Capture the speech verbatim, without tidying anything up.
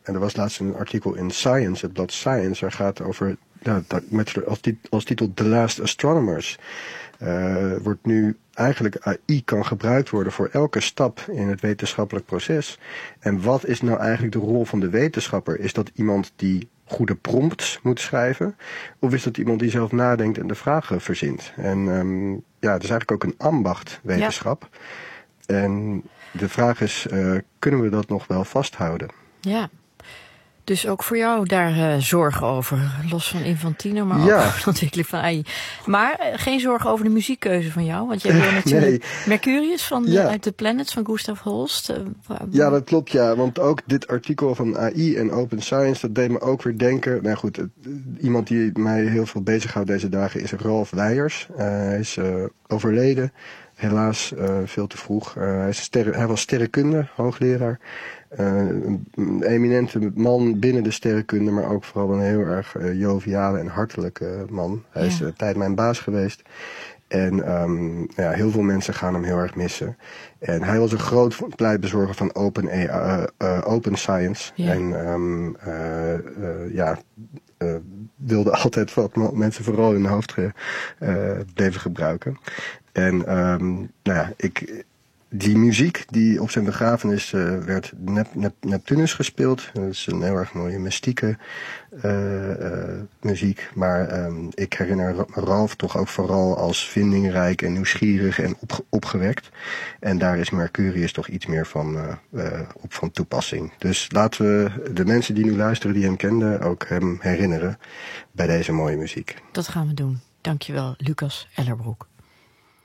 en er was laatst een artikel in Science, het blad Science, waar gaat over, ja, met als, tit, als titel The Last Astronomers. Uh, wordt nu eigenlijk A I kan gebruikt worden voor elke stap in het wetenschappelijk proces. En wat is nou eigenlijk de rol van de wetenschapper? Is dat iemand die goede prompts moet schrijven? Of is dat iemand die zelf nadenkt en de vragen verzint? En um, ja, het is eigenlijk ook een ambacht, wetenschap. Ja. En de vraag is, uh, kunnen we dat nog wel vasthouden? Ja. Dus ook voor jou daar uh, zorgen over, los van Infantino, maar ook ja. over de ontwikkeling van A I. Maar uh, geen zorgen over de muziekkeuze van jou, want jij wil natuurlijk nee. Mercurius van de, ja. uit The Planets van Gustav Holst. Uh, waar, ja, dat klopt, ja, want ook dit artikel van A I en Open Science, dat deed me ook weer denken. Nou goed, het, iemand die mij heel veel bezighoudt deze dagen is Ralf Weijers. Uh, hij is uh, overleden. Helaas uh, veel te vroeg. Uh, hij, is sterre, hij was sterrenkunde, hoogleraar. Uh, een, een eminente man binnen de sterrenkunde, maar ook vooral een heel erg uh, joviale en hartelijke man. Hij ja. is uh, tijd mijn baas geweest. En um, ja, heel veel mensen gaan hem heel erg missen. En hij was een groot pleitbezorger van open, uh, uh, open science. Ja. En um, uh, uh, ja, uh, wilde altijd wat mensen vooral in hun hoofd ge, uh, bleven gebruiken. En um, nou ja, ik, die muziek die op zijn begrafenis uh, werd Nep, Nep, Neptunus gespeeld. Dat is een heel erg mooie mystieke uh, uh, muziek. Maar um, ik herinner Ralf toch ook vooral als vindingrijk en nieuwsgierig en opge- opgewekt. En daar is Mercurius toch iets meer van, uh, uh, op van toepassing. Dus laten we de mensen die nu luisteren die hem kenden ook hem herinneren bij deze mooie muziek. Dat gaan we doen. Dankjewel, Lucas Ellerbroek.